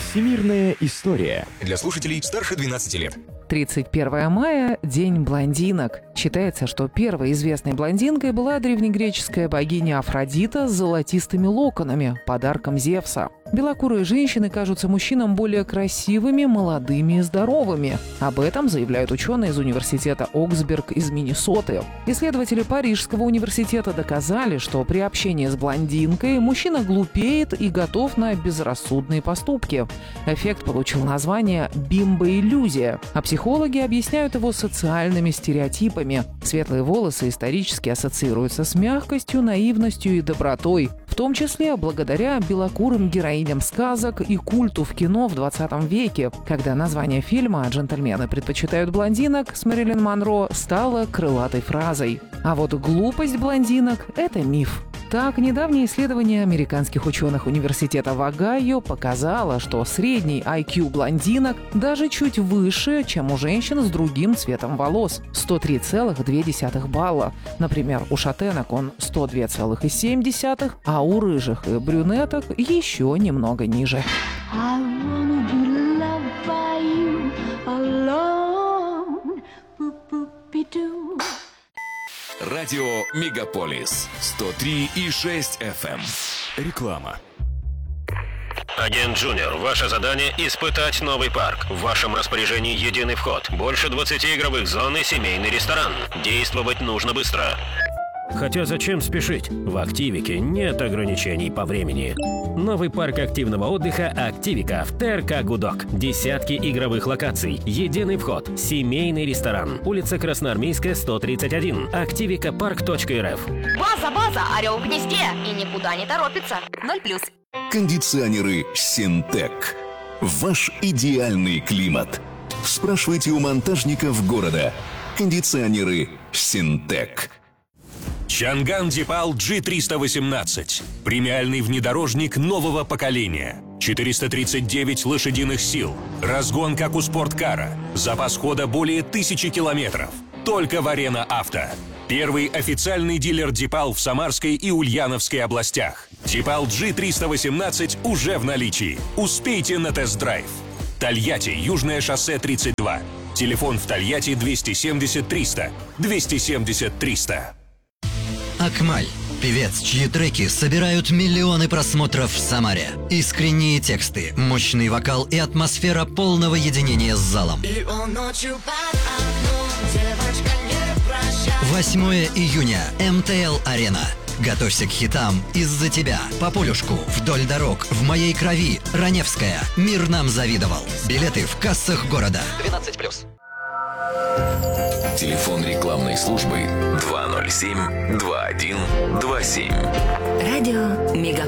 Всемирная история. Для слушателей старше 12 лет. 31 мая – День блондинок. Считается, что первой известной блондинкой была древнегреческая богиня Афродита с золотистыми локонами, подарком Зевса. Белокурые женщины кажутся мужчинам более красивыми, молодыми и здоровыми. Об этом заявляют ученые из университета Оксберг из Миннесоты. Исследователи Парижского университета доказали, что при общении с блондинкой мужчина глупеет и готов на безрассудные поступки. Эффект получил название «бимбоиллюзия», а психологи объясняют его социальными стереотипами. Светлые волосы исторически ассоциируются с мягкостью, наивностью и добротой, в том числе благодаря белокурым героиням сказок и культу в кино в 20 веке, когда название фильма «Джентльмены предпочитают блондинок» с Мэрилин Монро стало крылатой фразой. А вот глупость блондинок – это миф. Так, недавнее исследование американских ученых университета в Огайо показало, что средний IQ блондинок даже чуть выше, чем у женщин с другим цветом волос – 103,2 балла. Например, у шатенок он 102,7, а у рыжих и брюнеток еще немного ниже. Радио Мегаполис 103,6 FM. Реклама. Агент Джуниор, ваше задание – испытать новый парк. В вашем распоряжении единый вход, больше 20 игровых зон и семейный ресторан. Действовать нужно быстро. Хотя зачем спешить? В Активике нет ограничений по времени. Новый парк активного отдыха «Активика» в ТРК «Гудок». Десятки игровых локаций, единый вход, семейный ресторан. Улица Красноармейская, 131. Активикапарк.рф. База, орел в гнезде и никуда не торопится. 0+. Кондиционеры «Синтек». Ваш идеальный климат. Спрашивайте у монтажников города. Кондиционеры «Синтек». Чанган Дипал G318. Премиальный внедорожник нового поколения. 439 лошадиных сил. Разгон, как у спорткара. Запас хода более 1000 километров. Только в Арена Авто. Первый официальный дилер Дипал в Самарской и Ульяновской областях. Дипал G318 уже в наличии. Успейте на тест-драйв. Тольятти, Южное шоссе 32. Телефон в Тольятти 270 300. 270 300. Акмаль. Певец, чьи треки собирают миллионы просмотров в Самаре. Искренние тексты, мощный вокал и атмосфера полного единения с залом. 8 июня. МТЛ-арена. Готовься к хитам «Из-за тебя», «По полюшку», «Вдоль дорог», «В моей крови», «Раневская», «Мир нам завидовал». Билеты в кассах города. 12+. Телефон рекламной службы 207-2127. Радио Мегаполис.